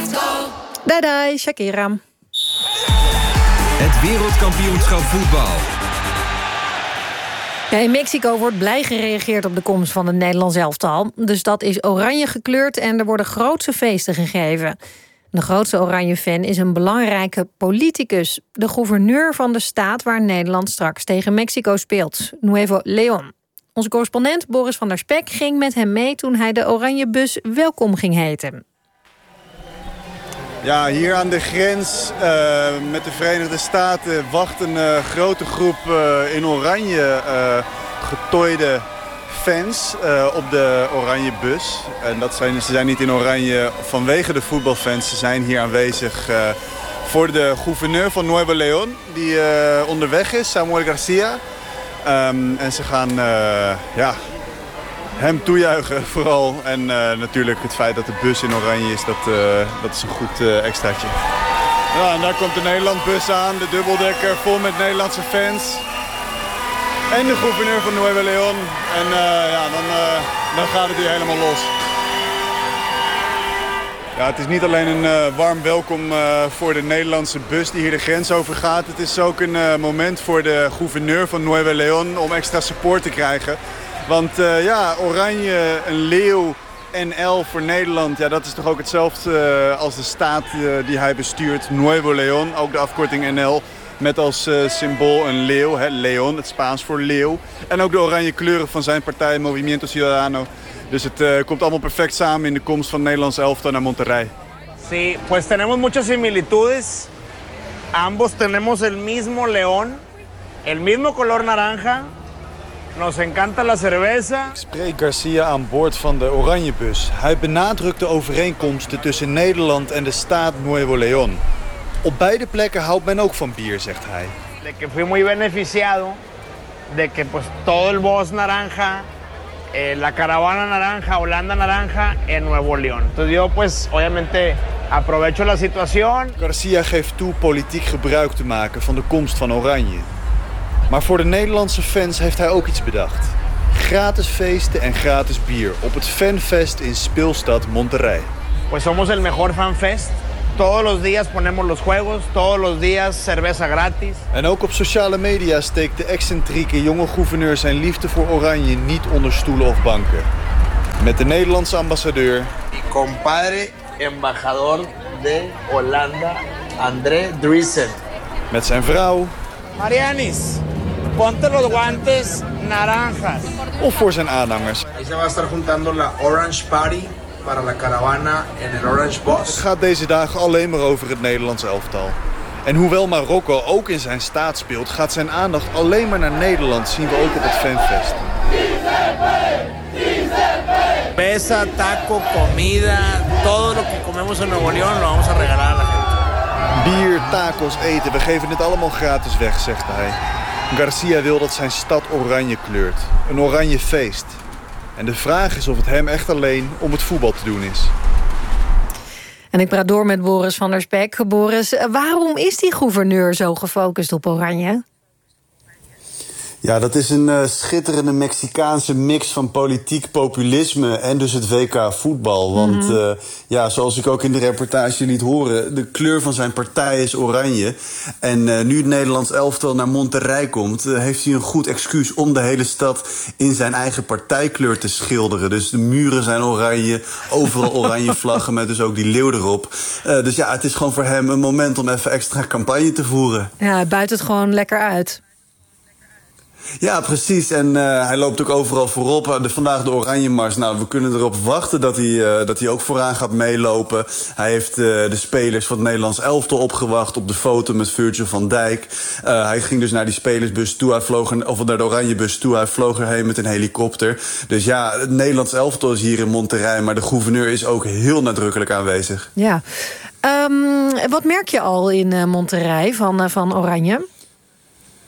Dai, Shakira. Het wereldkampioenschap voetbal. Ja, in Mexico wordt blij gereageerd op de komst van het Nederlands elftal. De stad is oranje gekleurd en er worden grootse feesten gegeven. De grootste oranje-fan is een belangrijke politicus. De gouverneur van de staat waar Nederland straks tegen Mexico speelt. Nuevo León. Onze correspondent Boris van der Spek ging met hem mee toen hij de oranje bus welkom ging heten. Ja, hier aan de grens met de Verenigde Staten wacht een grote groep in oranje getooide fans op de oranje bus. En ze zijn niet in oranje vanwege de voetbalfans. Ze zijn hier aanwezig voor de gouverneur van Nuevo León die onderweg is, Samuel Garcia. En ze gaan hem toejuichen vooral. En natuurlijk het feit dat de bus in oranje is, dat is een goed extraatje. Ja, en daar komt de Nederlandbus aan, de dubbeldekker vol met Nederlandse fans. En de gouverneur van Nuevo León. En dan gaat het hier helemaal los. Ja, het is niet alleen een warm welkom voor de Nederlandse bus die hier de grens over gaat. Het is ook een moment voor de gouverneur van Nuevo León om extra support te krijgen. Want oranje, een leeuw en L voor Nederland, ja, dat is toch ook hetzelfde als de staat die hij bestuurt. Nuevo León, ook de afkorting NL. Met als symbool een leeuw, León, het Spaans voor leeuw. En ook de oranje kleuren van zijn partij, Movimiento Ciudadano. Dus het komt allemaal perfect samen in de komst van het Nederlands elftal naar Monterrey. Sí, pues tenemos muchas similitudes. Ambos tenemos el mismo león, el mismo color naranja. Nos encanta la cerveza. Ik spreek Garcia aan boord van de Oranjebus. Hij benadrukt de overeenkomsten tussen Nederland en de staat Nuevo León. Op beide plekken houdt men ook van bier, zegt hij. De que fui muy beneficiado, de que pues todo el bus naranja, la caravana naranja, Holanda naranja en Nuevo León. Entonces yo pues obviamente aprovecho la situación. Garcia geeft toe politiek gebruik te maken van de komst van Oranje. Maar voor de Nederlandse fans heeft hij ook iets bedacht. Gratis feesten en gratis bier op het fanfest in speelstad Monterrey. Pues somos el mejor fanfest. Todos los días ponemos los juegos, todos los días cerveza gratis. En ook op sociale media steekt de excentrieke jonge gouverneur zijn liefde voor Oranje niet onder stoelen of banken. Met de Nederlandse ambassadeur. Mi compadre, embajador de Holanda, André Driessen. Met zijn vrouw. Marianis, ponte los guantes naranjas. Of voor zijn aanhangers. Ahí se va a estar juntando la Orange Party para la caravana en el Orange Bus. Het gaat deze dagen alleen maar over het Nederlands elftal. En hoewel Marokko ook in zijn staat speelt, gaat zijn aandacht alleen maar naar Nederland, zien we ook op het fanfest. Pesa, taco, comida, todo lo que comemos en Nuevo León lo vamos a regalar a la gente. Bier, tacos, eten, we geven het allemaal gratis weg, zegt hij. Garcia wil dat zijn stad oranje kleurt. Een oranje feest. En de vraag is of het hem echt alleen om het voetbal te doen is. En ik praat door met Boris van der Spek. Boris, waarom is die gouverneur zo gefocust op oranje? Ja, dat is een schitterende Mexicaanse mix van politiek populisme en dus het WK voetbal. Want zoals ik ook in de reportage liet horen, de kleur van zijn partij is oranje. En nu het Nederlands elftal naar Monterrey komt, heeft hij een goed excuus om de hele stad in zijn eigen partijkleur te schilderen. Dus de muren zijn oranje, overal oranje vlaggen met dus ook die leeuw erop. Dus ja, het is gewoon voor hem een moment om even extra campagne te voeren. Ja, hij buit het gewoon lekker uit. Ja, precies. En hij loopt ook overal voorop. Vandaag de Oranje Mars. Nou, we kunnen erop wachten dat hij ook vooraan gaat meelopen. Hij heeft de spelers van het Nederlands elftal opgewacht op de foto met Virgil van Dijk. Hij ging dus naar die spelersbus toe. Naar de Oranjebus toe. Hij vloog erheen met een helikopter. Dus ja, het Nederlands elftal is hier in Monterrey. Maar de gouverneur is ook heel nadrukkelijk aanwezig. Ja. Wat merk je al in Monterrey van Oranje?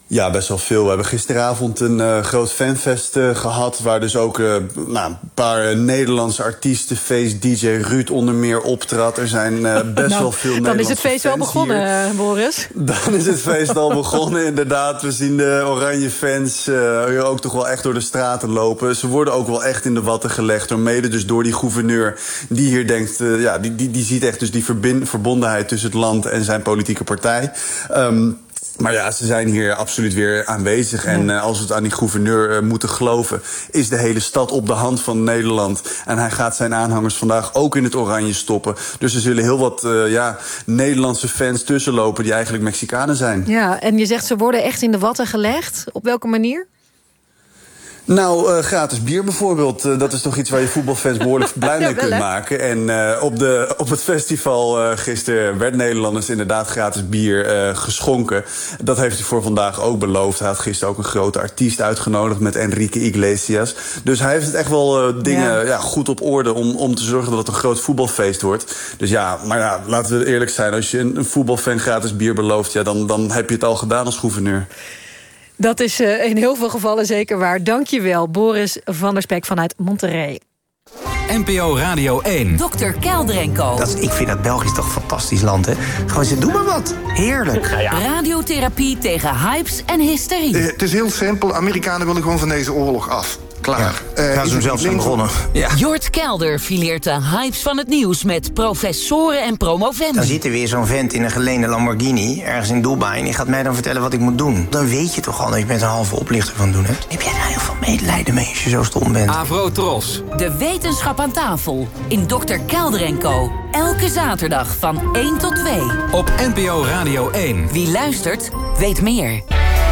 Ja, best wel veel. We hebben gisteravond een groot fanfest gehad, waar dus ook een paar Nederlandse artiesten, DJ Ruud onder meer, optrad. Er zijn best wel veel Nederlandse fans. Dan is het feest wel begonnen, hier. Boris. Dan is het feest al begonnen, inderdaad. We zien de oranje fans hier ook toch wel echt door de straten lopen. Ze worden ook wel echt in de watten gelegd, mede dus door die gouverneur die hier denkt, die ziet echt dus die verbondenheid tussen het land en zijn politieke partij. Maar ja, ze zijn hier absoluut weer aanwezig. En als we het aan die gouverneur moeten geloven, is de hele stad op de hand van Nederland. En hij gaat zijn aanhangers vandaag ook in het oranje stoppen. Dus er zullen heel wat Nederlandse fans tussenlopen die eigenlijk Mexicanen zijn. Ja, en je zegt ze worden echt in de watten gelegd. Op welke manier? Nou, gratis bier bijvoorbeeld. Dat is toch iets waar je voetbalfans behoorlijk blij mee kunt maken. En op het festival gisteren werd Nederlanders inderdaad gratis bier geschonken. Dat heeft hij voor vandaag ook beloofd. Hij had gisteren ook een grote artiest uitgenodigd met Enrique Iglesias. Dus hij heeft het echt wel dingen goed op orde om te zorgen dat het een groot voetbalfeest wordt. Dus maar laten we eerlijk zijn. Als je een voetbalfan gratis bier belooft, dan heb je het al gedaan als gouverneur. Dat is in heel veel gevallen zeker waar. Dank je wel, Boris van der Spek vanuit Monterrey. NPO Radio 1. Dr. Keldrenko. Ik vind dat België toch een fantastisch land, hè? Gewoon ze doen maar wat. Heerlijk. Radiotherapie tegen hypes en hysterie. Het is heel simpel. Amerikanen willen gewoon van deze oorlog af. Klaar. Gaan ze hem zelfs aan begonnen. Ja. Jort Kelder fileert de hypes van het nieuws met professoren en promovenden. Dan zit er weer zo'n vent in een geleende Lamborghini ergens in Dubai en die gaat mij dan vertellen wat ik moet doen. Dan weet je toch al dat je met een halve oplichter van doen hebt. Heb jij daar heel veel medelijden mee als je zo stom bent? Avro Tros. De wetenschap aan tafel in Dr. Keldrenko. Elke zaterdag van 1 tot 2. Op NPO Radio 1. Wie luistert, weet meer.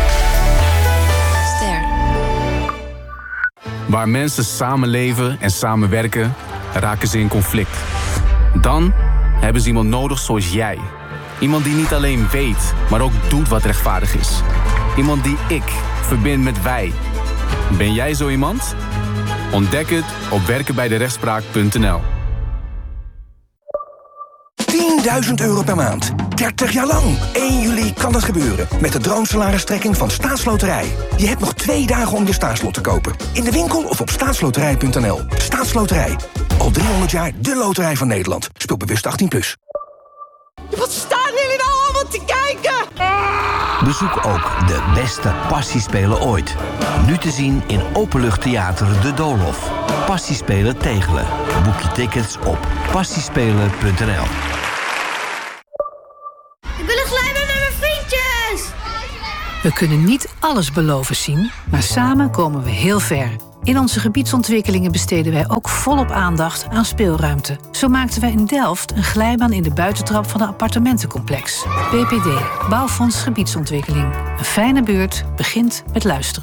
Waar mensen samenleven en samenwerken, raken ze in conflict. Dan hebben ze iemand nodig zoals jij. Iemand die niet alleen weet, maar ook doet wat rechtvaardig is. Iemand die ik verbindt met wij. Ben jij zo iemand? Ontdek het op werkenbijderechtspraak.nl. 10.000 euro per maand. 30 jaar lang. 1 juli kan dat gebeuren. Met de droomsalaristrekking van Staatsloterij. Je hebt nog 2 dagen om je staatslot te kopen. In de winkel of op staatsloterij.nl. Staatsloterij. Al 300 jaar de loterij van Nederland. Speel bewust 18+. Wat staan jullie nou allemaal te kijken? Bezoek ook de beste passiespelen ooit. Nu te zien in Openluchttheater De Doolhof. Passiespelen Tegelen. Boek je tickets op passiespelen.nl. Ik wil een glijbaan met mijn vriendjes! We kunnen niet alles beloven zien, maar samen komen we heel ver. In onze gebiedsontwikkelingen besteden wij ook volop aandacht aan speelruimte. Zo maakten wij in Delft een glijbaan in de buitentrap van een appartementencomplex. BPD, Bouwfonds Gebiedsontwikkeling. Een fijne buurt begint met luisteren.